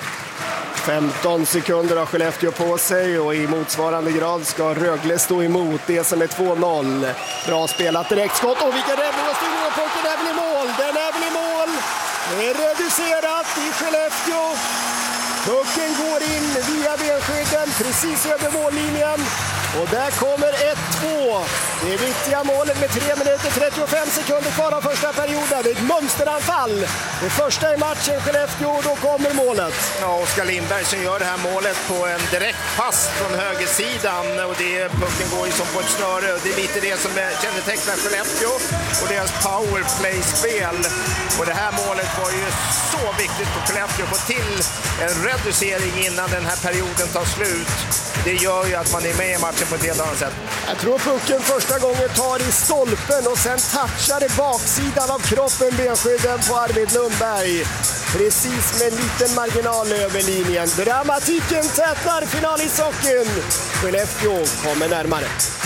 femton sekunder har Skellefteå på sig och i motsvarande grad ska Rögle stå emot det som är två noll. Bra spelat, direkt skott och vilken räddning och styrning och pucken är väl i mål. Den är väl i mål. Det är reducerat i Skellefteå. Pucken går in via benskydden precis över mållinjen. Och där kommer ett två. Det är viktiga målet med tre minuter trettiofem sekunder kvar av första perioden. Det är ett mönsteranfall. Det första i matchen Skellefteå, och då kommer målet. Ja, Oskar Lindberg som gör det här målet på en direkt pass från högersidan. Och det, pucken går ju som på ett snöre. Det är lite det som kännetecknar Skellefteå och deras powerplay-spel. Och det här målet var ju så viktigt för Skellefteå att få till en reducering innan den här perioden tar slut. Det gör ju att man är med i matchen matchen på ett helt annat sätt. Jag tror pucken första gången tar i stolpen och sen touchar det baksidan av kroppen benskydden på Arvid Lundberg. Precis med en liten marginal över linjen. Dramatiken tätnar, final i sockeln. Skellefteå kommer närmare.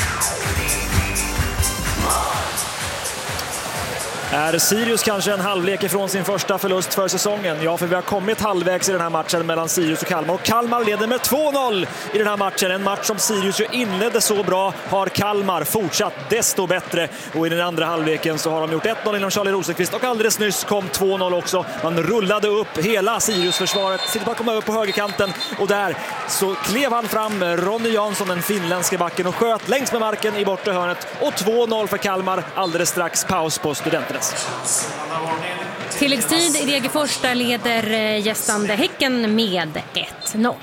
Är Sirius kanske en halvlek ifrån sin första förlust för säsongen? Ja, för vi har kommit halvvägs i den här matchen mellan Sirius och Kalmar. Och Kalmar leder med två noll i den här matchen. En match som Sirius ju inledde så bra har Kalmar fortsatt desto bättre. Och i den andra halvleken så har de gjort ett noll inom Charlie Rosenqvist. Och alldeles nyss kom två noll också. Man rullade upp hela Sirius-försvaret. Sitter bara att komma upp på högerkanten. Och där så klev han fram Ronny Jansson, den finländska backen, och sköt längs med marken i bortre hörnet. Och två noll för Kalmar. Alldeles strax paus på Studenterna. Tilläggstid i Degerfors, där leder gästande Häcken med ett noll.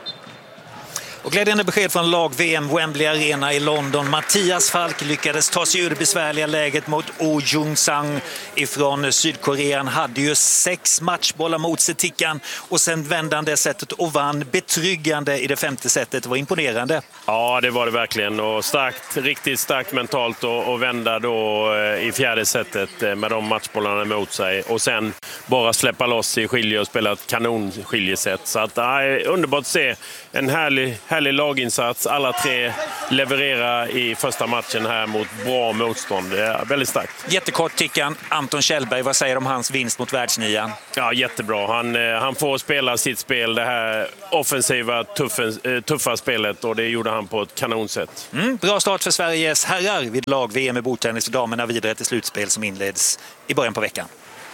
Och glädjande besked från lag-V M Wembley Arena i London. Mattias Falk lyckades ta sig ur det besvärliga läget mot Oh Jung-sang ifrån Sydkorea. Han hade ju sex matchbollar mot sig, Tickan, och sen vände han det sättet och vann betryggande i det femte sättet. Det var imponerande. Ja, det var det verkligen. Och starkt, riktigt starkt mentalt att vända då i fjärde sättet med de matchbollarna mot sig. Och sen bara släppa loss i skilje och spela ett kanonskiljesätt. Så att, ja, underbart att se en härlig Härlig laginsats. Alla tre levererar i första matchen här mot bra motstånd. Det är väldigt starkt. Jättekort, Tickan. Anton Kjellberg, vad säger du om hans vinst mot världsnian? Ja, jättebra. Han, han får spela sitt spel, det här offensiva, tuffen, tuffa spelet, och det gjorde han på ett kanonsätt. Mm, bra start för Sveriges herrar vid lag-V M i bordtennis, och damerna vidare till slutspel som inleds i början på veckan.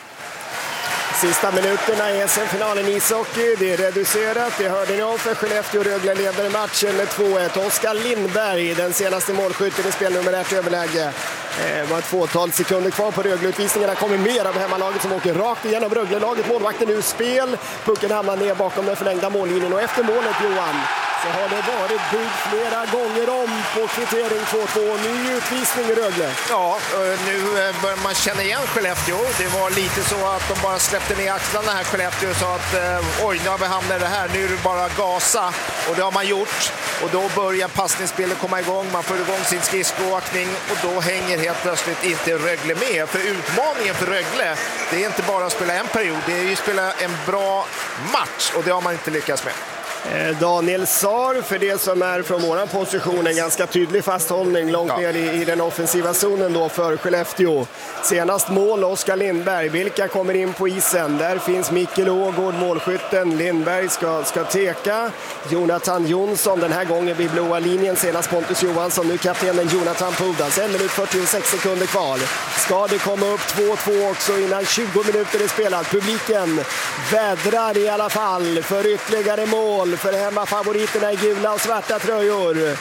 Sista minuterna i S M-finalen i ishockey. Det är reducerat. Det hörde ni om, för Skellefteå. Rögle leder matchen med två ett. Oskar Lindberg, den senaste målskytten i spel nummer ett överläge. Det var ett fåtal sekunder kvar på Rögle-utvisningarna. Kommer mer av hemmalaget som åker rakt igenom Rögle-laget. Målvakten ur spel. Pucken hamnar ner bakom den förlängda mållinjen. Och efter målet, Johan, så har det varit byggt flera gånger om på kvittering två två. Ny utvisning i Rögle. Ja, nu börjar man känna igen Skellefteå. Det var lite så att de bara släppte ner axlarna här, Skellefteå, och sa att oj, nu har vi hamnat i det här. Nu är det bara gasa. Och det har man gjort. Och då börjar passningsspelet komma igång. Man får igång sin skridskoåkning, och då hänger helt plötsligt inte Rögle med. För utmaningen för Rögle, det är inte bara att spela en period. Det är ju att spela en bra match, och det har man inte lyckats med. Daniel Saar, för det som är från våran position, en ganska tydlig fasthållning långt ner i, i den offensiva zonen då för Skellefteå. Senast mål Oskar Lindberg. Vilka kommer in på isen? Där finns Mikkel Ågård, målskytten. Lindberg ska, ska teka. Jonathan Jonsson, den här gången vid blåa linjen. Senast Pontus Johansson, nu kaptenen Jonathan Pudas. En minut fyrtiosex sekunder kvar. Ska det komma upp två två också innan tjugo minuter är spelat? Publiken vädrar i alla fall för ytterligare mål för hemmafavoriterna i gula och svarta tröjor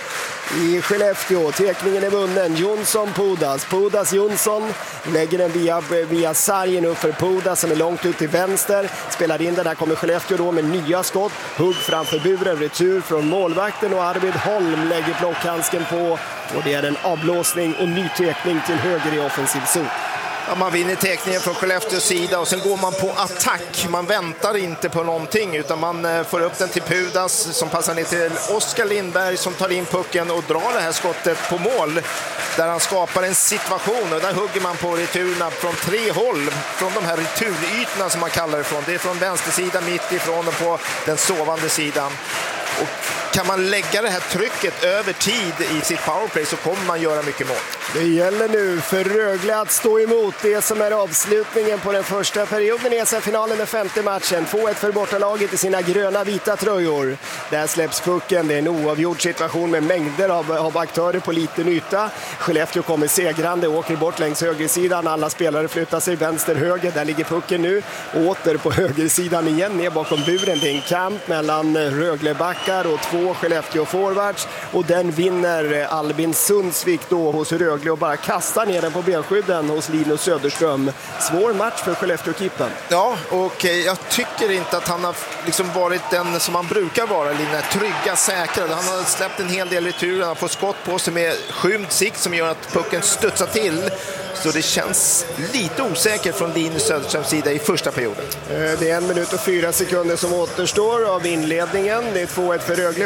i Skellefteå. Tekningen är vunnen. Jonsson, Pudas. Pudas, Jonsson lägger den via, via sargen upp för Pudas som är långt ut till vänster. Spelar in den. Där kommer Skellefteå då med nya skott. Hugg framför buren. Retur från målvakten, och Arvid Holm lägger plockhandsken på. Och det är en avblåsning och ny tekning till höger i offensiv zon. Ja, man vinner tekningen från Skellefteås sida, och sen går man på attack. Man väntar inte på någonting, utan man får upp den till Pudas som passar ner till Oskar Lindberg som tar in pucken och drar det här skottet på mål. Där han skapar en situation, och där hugger man på returerna från tre håll. Från de här returytorna som man kallar det från. Det är från vänstersidan, mitt ifrån och på den sovande sidan. Och kan man lägga det här trycket över tid i sitt powerplay, så kommer man göra mycket mål. Det gäller nu för Rögle att stå emot det som är avslutningen på den första perioden i S M-finalen, den femte matchen. två ett för bortalaget i sina gröna vita tröjor. Där släpps pucken. Det är en oavgjord situation med mängder av, av aktörer på liten yta. Skellefteå kommer segrande, åker bort längs högersidan. Alla spelare flyttar sig vänster-höger. Där ligger pucken nu. Åter på högersidan igen, ner bakom buren. Det är en kamp mellan Röglebackar och två Skellefteå-forwards. Och den vinner Albin Sundsvik då hos Rögle och bara kastar ner den på benskydden hos Linus Söderström. Svår match för Skellefteå-kippen. Ja, och jag tycker inte att han har liksom varit den som han brukar vara, Lina. Trygga, säkra. Han har släppt en hel del returer. Han har fått skott på sig med skymd sikt som gör att pucken studsar till. Så det känns lite osäkert från Linus Söderströms sida i första perioden. Det är en minut och fyra sekunder som återstår av inledningen. Det är två ett för Rögle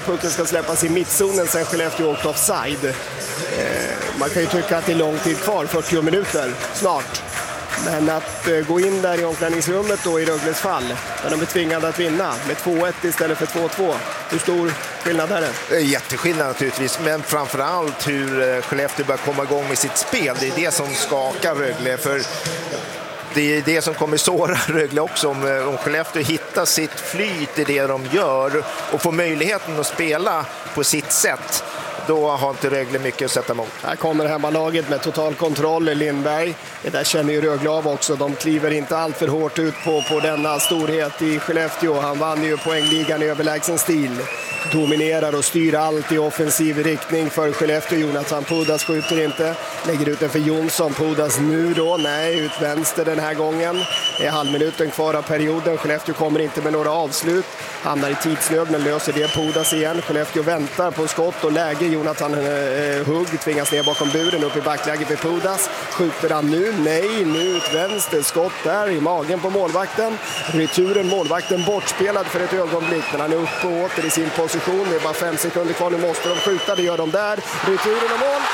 pucken ska släppas i mittzonen sen Skellefteå åkt offside. Eh, man kan ju tycka att det är lång tid kvar, fyrtio minuter snart. Men att eh, gå in där i omklädningsrummet då i Rögles fall, där de är tvingade att vinna med två ett istället för två två. Hur stor skillnad är det? Det är jätteskillnad naturligtvis, men framförallt hur Skellefteå börjar komma igång med sitt spel. Det är det som skakar Rögle, för det är det som kommer såra Rögle också. Om, om Skellefteå hittar sitt flyt i det de gör och får möjligheten att spela på sitt sätt, då har inte Rögle mycket att sätta emot. Här kommer hemmalaget med total kontroll. Lindberg, det där känner ju Rögle av också. De kliver inte allt för hårt ut på, på denna storhet i Skellefteå. Han vann ju poängligan i överlägsen stil. Dominerar och styr allt i offensiv riktning för Skellefteå. Jonathan Pudas skjuter inte. Lägger ut den för Jonsson. Pudas nu då. Nej, ut vänster den här gången. Det är halvminuten kvar av perioden. Skellefteå kommer inte med några avslut. Hamnar i tidsnöd, men löser det Pudas igen. Skellefteå väntar på skott och läge. Jonathan eh, Hugg tvingas ner bakom buren. Upp i backläge för Pudas. Skjuter han nu? Nej, nu ut vänster. Skott där i magen på målvakten. Returen, målvakten bortspelad för ett ögonblick. Men han är uppe och åter i sin position. Det är bara fem sekunder kvar. Nu måste de skjuta. Det gör de där. Returen och mål.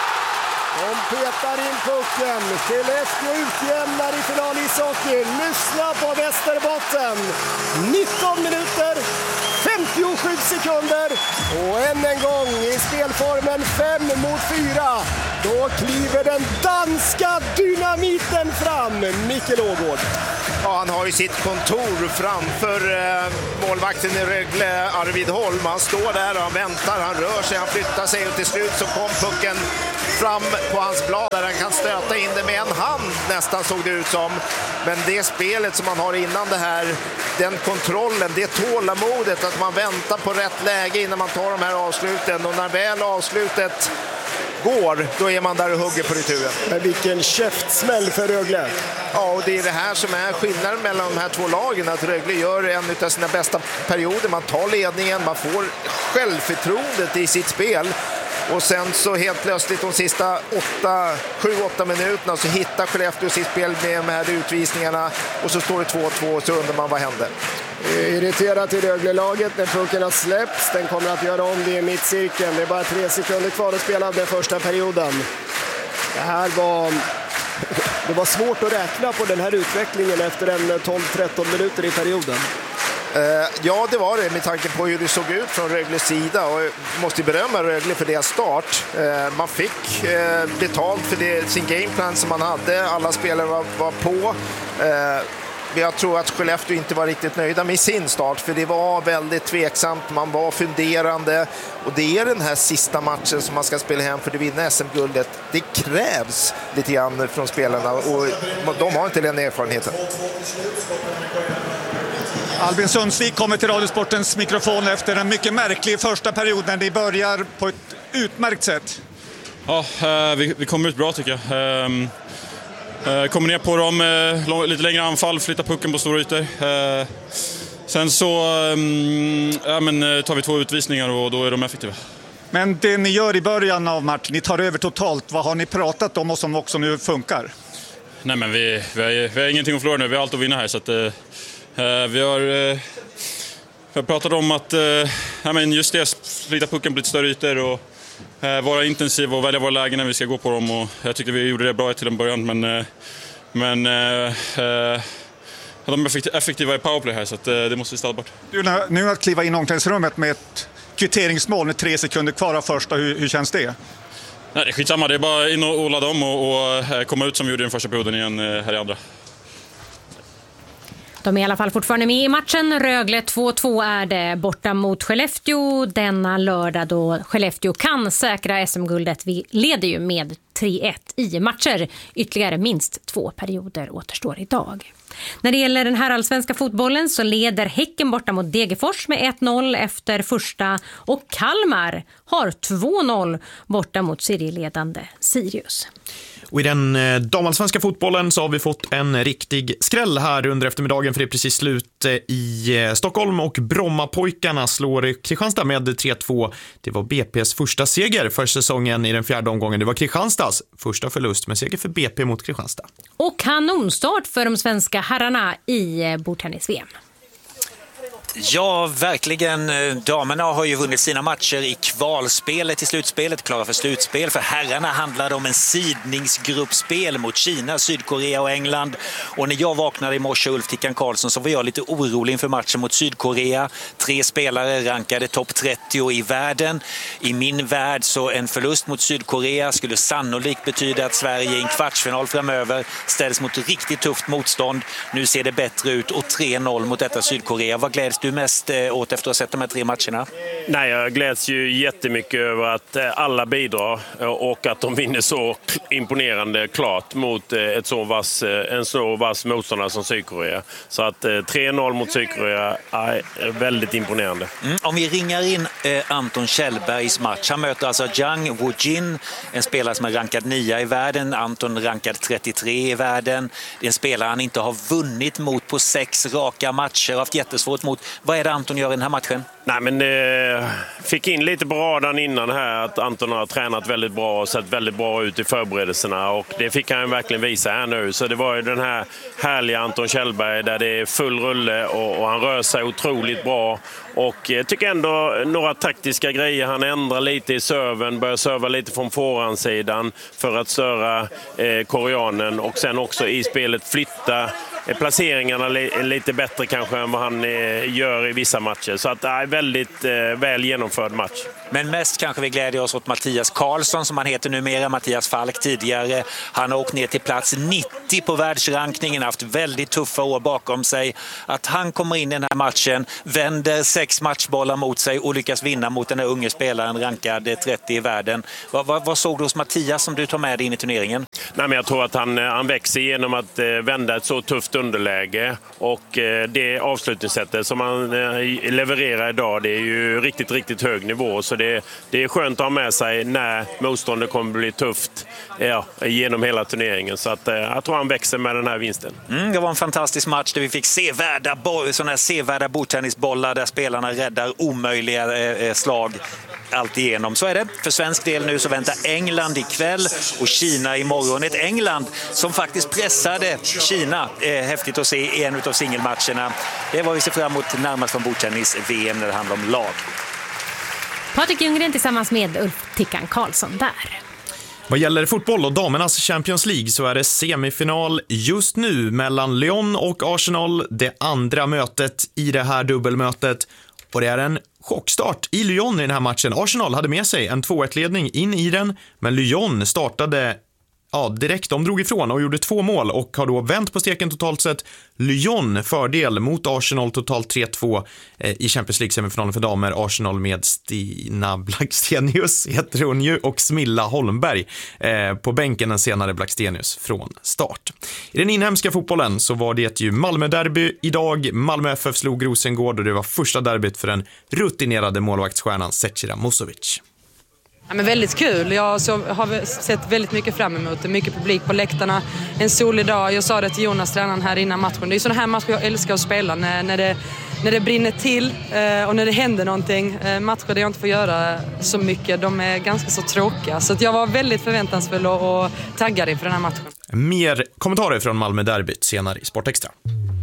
De petar in pucken. Skellefteå utjämnar i final i ishockey. Lyssna på Västerbotten. nitton minuter, femtiosju sekunder. Och än en gång i spelformen fem mot fyra. Då kliver den danska dynamiten fram. Mikael Ågård. Ja, han har ju sitt kontor framför eh, målvakten i Rögle, Arvid Holm. Han står där och han väntar, han rör sig, han flyttar sig och till slut så kom pucken fram på hans blad där han kan stöta in det med en hand nästan, såg det ut som. Men det spelet som man har innan det här, den kontrollen, det tålamodet att man väntar på rätt läge innan man tar de här avsluten, och när väl avslutet går, då är man där och hugger på returen. Men vilken käftsmäll för Rögle. Ja, och det är det här som är skillnaden mellan de här två lagen, att Rögle gör en av sina bästa perioder. Man tar ledningen, man får självförtroendet i sitt spel. Och sen så helt plötsligt de sista åtta, sju åtta minuterna så hittar Skellefteå sitt spel med de här utvisningarna. Och så står det två två och så undrar man vad händer. Irriterat i Rögle-laget när pucken har släppts. Den kommer att göra om det i mittcirkeln. Det är bara tre sekunder kvar att spela av den första perioden. Det här var... Det var svårt att räkna på den här utvecklingen efter en tolv tretton minuter i perioden. Uh, ja, det var det med tanke på hur det såg ut från Rögles sida, och jag måste berömma Rögle för deras start. Uh, man fick uh, betalt för det, sin gameplan som man hade, alla spelare var, var på. Uh, jag tror att Skellefteå inte var riktigt nöjda med sin start, för det var väldigt tveksamt, man var funderande, och det är den här sista matchen som man ska spela hem för att vinna S M-guldet. Det krävs lite grann från spelarna, och de har inte den erfarenheten. Albin Sundsvik kommer till Radiosportens mikrofon efter en mycket märklig första period när de börjar på ett utmärkt sätt. Ja, vi, vi kommer ut bra tycker jag. Kommer ner på dem, lite längre anfall, flyttar pucken på stora ytor. Sen så ja, men, tar vi två utvisningar och då är de effektiva. Men det ni gör i början av matchen, ni tar över totalt. Vad har ni pratat om och som också nu funkar? Nej, men vi, vi, har, vi har ingenting att förlora nu, vi har allt att vinna här. Så att, Uh, vi, har, uh, vi har pratat om att uh, ja, men just det, flytta pucken på lite större ytor och uh, vara intensiv och välja våra lägen när vi ska gå på dem. Och jag tyckte vi gjorde det bra till en början, men, uh, men uh, uh, de är effektiva i powerplay här, så att, uh, det måste vi ställa bort. Du, nu att kliva in i omklädningsrummet med ett kvitteringsmål med tre sekunder kvar av första, hur, hur känns det? Nej, det är skitsamma, det är bara in och ladda om och, och komma ut som vi gjorde i den första perioden igen uh, här i andra. De är i alla fall fortfarande med i matchen. Rögle två två är det borta mot Skellefteå denna lördag då Skellefteå kan säkra S M-guldet. Vi leder ju med tre ett i matcher. Ytterligare minst två perioder återstår idag. När det gäller den här allsvenska fotbollen så leder Häcken borta mot Degerfors med ett noll efter första, och Kalmar har två noll borta mot serieledande Sirius. Och i den damallsvenska fotbollen så har vi fått en riktig skräll här under eftermiddagen, för det är precis slut i Stockholm och Brommapojkarna slår Kristianstad med tre två. Det var B P:s första seger för säsongen i den fjärde omgången. Det var Kristianstads första förlust, med seger för B P mot Kristianstad. Och kanonstart för de svenska herrarna i bordtennis-V M. Ja, verkligen. Damerna har ju vunnit sina matcher i kvalspelet i slutspelet, klara för slutspel. För herrarna handlar det om en sidningsgruppspel mot Kina, Sydkorea och England. Och när jag vaknade i morse, Ulf Tickan Karlsson, så var jag lite orolig inför matchen mot Sydkorea. Tre spelare rankade topp trettio i världen. I min värld så en förlust mot Sydkorea skulle sannolikt betyda att Sverige i en kvartsfinal framöver ställs mot riktigt tufft motstånd. Nu ser det bättre ut och tre noll mot detta Sydkorea. Vad gläds du mest åt efter att ha sett de här tre matcherna? Nej, jag gläds ju jättemycket över att alla bidrar och att de vinner så imponerande klart mot ett så vass, en så vass motståndare som Sydkorea. Så att tre noll mot Sydkorea är väldigt imponerande. Mm. Om vi ringar in eh, Anton Kjellbergs match. Han möter alltså Zhang Wujin, en spelare som är rankad nia i världen. Anton rankad trettiotre i världen. Det är en spelare han inte har vunnit mot på sex raka matcher. Har haft jättesvårt mot. Vad är det Anton gör i den här matchen? Nej, men eh, fick in lite på radarn innan här att Anton har tränat väldigt bra och sett väldigt bra ut i förberedelserna, och det fick han verkligen visa här nu. Så det var ju den här härliga Anton Kjellberg där det är full rulle och, och han rör sig otroligt bra, och jag tycker ändå några taktiska grejer. Han ändrar lite i serven, börjar serva lite från forehandsidan för att störa eh, koreanen, och sen också i spelet flytta placeringarna lite bättre kanske än vad han gör i vissa matcher. Så att det är väldigt väl genomförd match. Men mest kanske vi glädjer oss åt Mattias Karlsson, som han heter numera, Mattias Falk tidigare. Han har åkt ner till plats nittio på världsrankningen, haft väldigt tuffa år bakom sig. Att han kommer in i den här matchen, vänder sex matchbollar mot sig och lyckas vinna mot den här unge spelaren rankad trettio i världen. Vad, vad, vad såg du hos Mattias som du tar med dig in i turneringen? Nej, men jag tror att han, han växer genom att vända ett så tufft underläge, och det avslutningssättet som han levererar idag, det är ju riktigt, riktigt hög nivå. Så det, det är skönt att ha med sig när motståndet kommer bli tufft ja, genom hela turneringen. Så att, jag tror han växer med den här vinsten. Mm, det var en fantastisk match där vi fick sevärda, såna här sevärda bordtennisbollar där spelarna räddar omöjliga eh, slag allt igenom. Så är det. För svensk del nu så väntar England ikväll och Kina imorgon. Ett England som faktiskt pressade Kina eh, häftigt att se i en av singelmatcherna. Det var vi ser fram emot närmast från bordtennis-V M när det handlar om lag. Patrik Ljunggren tillsammans med Ulf Tickan Karlsson där. Vad gäller fotboll och damernas Champions League så är det semifinal just nu mellan Lyon och Arsenal, det andra mötet i det här dubbelmötet. Och det är en chockstart i Lyon i den här matchen. Arsenal hade med sig en två ett-ledning in i den, men Lyon startade ja, direkt. De drog ifrån och gjorde två mål och har då vänt på steken totalt sett. Lyon fördel mot Arsenal totalt tre två eh, i Champions League-semifinalen för damer. Arsenal med Stina Blackstenius heter hon ju, och Smilla Holmberg eh, på bänken, den senare Blackstenius från start. I den inhemska fotbollen så var det ju Malmö-derby idag. Malmö F F slog Rosengård och det var första derbyt för den rutinerade målvaktsstjärnan Zecira Musovic. Ja, men väldigt kul. Jag så, har sett väldigt mycket fram emot det. Mycket publik på läktarna. En solig dag. Jag sa det till Jonas, tränaren här innan matchen. Det är sådana här matcher jag älskar att spela. När, när, det, när det brinner till eh, och när det händer någonting. Eh, matcher där jag inte får göra så mycket. De är ganska så tråkiga. Så att jag var väldigt förväntansfull och, och taggad inför den här matchen. Mer kommentarer från Malmö-derbyt senare i Sportextra.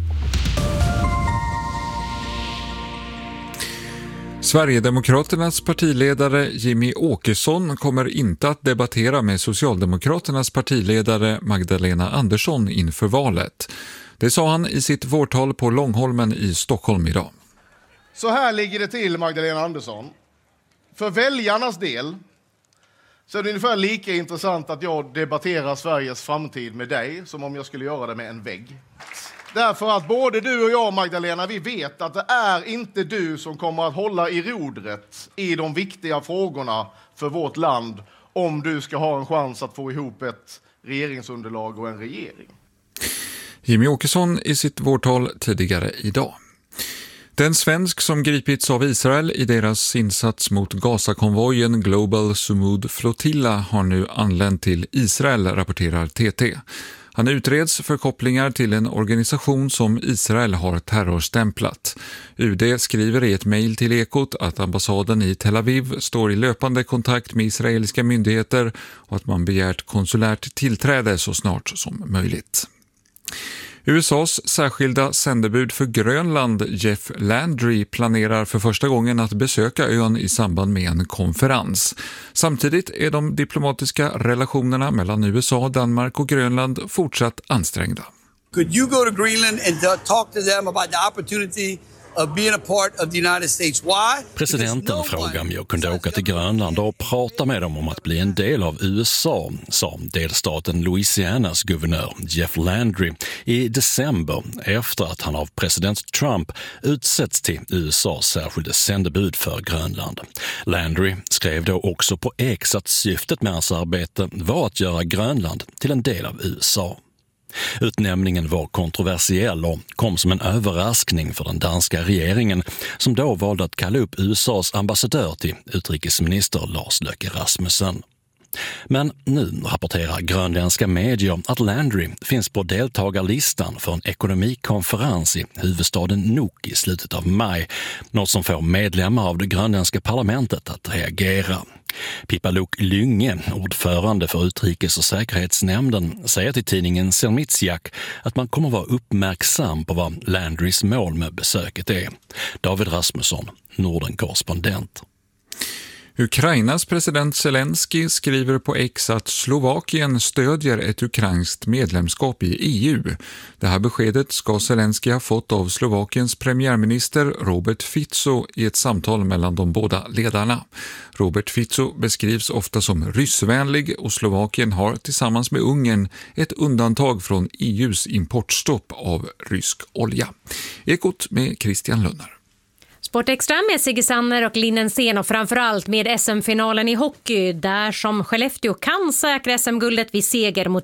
Sverigedemokraternas partiledare Jimmy Åkesson kommer inte att debattera med Socialdemokraternas partiledare Magdalena Andersson inför valet. Det sa han i sitt vårtal på Långholmen i Stockholm idag. Så här ligger det till, Magdalena Andersson. För väljarnas del så är det ungefär lika intressant att jag debatterar Sveriges framtid med dig som om jag skulle göra det med en vägg. Därför att både du och jag, Magdalena, vi vet att det är inte du som kommer att hålla i rodret i de viktiga frågorna för vårt land om du ska ha en chans att få ihop ett regeringsunderlag och en regering. Jimmy Åkesson i sitt vårtal tidigare idag. Den svensk som gripits av Israel i deras insats mot Gaza-konvojen Global Sumud Flotilla har nu anlänt till Israel, rapporterar T T. Han utreds för kopplingar till en organisation som Israel har terrorstämplat. U D skriver i ett mejl till Ekot att ambassaden i Tel Aviv står i löpande kontakt med israeliska myndigheter och att man begärt konsulärt tillträde så snart som möjligt. U S A:s särskilda sändebud för Grönland, Jeff Landry, planerar för första gången att besöka ön i samband med en konferens. Samtidigt är de diplomatiska relationerna mellan U S A, Danmark och Grönland fortsatt ansträngda. Could you go to Greenland and talk to them about the opportunity of being a part of the United States? Why? Presidenten frågade om jag kunde åka till Grönland och prata med dem om att bli en del av U S A, sa delstaten Louisianas guvernör Jeff Landry i december efter att han av president Trump utsetts till U S A:s särskilda sändebud för Grönland. Landry skrev då också på X att syftet med hans arbete var att göra Grönland till en del av U S A. Utnämningen var kontroversiell och kom som en överraskning för den danska regeringen som då valde att kalla upp U S A:s ambassadör till utrikesminister Lars Løkke Rasmussen. Men nu rapporterar grönländska medier att Landry finns på deltagarlistan för en ekonomikonferens i huvudstaden Nuuk i slutet av maj, något som får medlemmar av det grönländska parlamentet att reagera. Pippa Luuk Lynge, ordförande för utrikes- och säkerhetsnämnden, säger till tidningen Sermitsiak att man kommer vara uppmärksam på vad Landrys mål med besöket är. David Rasmusson, Norden-korrespondent. Ukrainas president Zelensky skriver på X att Slovakien stödjer ett ukrainskt medlemskap i E U. Det här beskedet ska Zelensky ha fått av Slovakiens premiärminister Robert Fico i ett samtal mellan de båda ledarna. Robert Fico beskrivs ofta som ryssvänlig och Slovakien har tillsammans med Ungern ett undantag från E U:s importstopp av rysk olja. Ekot med Christian Lunnar. Sportextra med Sigge Sanner och Linnensén och framförallt med S M-finalen i hockey där som Skellefteå kan säkra S M-guldet vid seger mot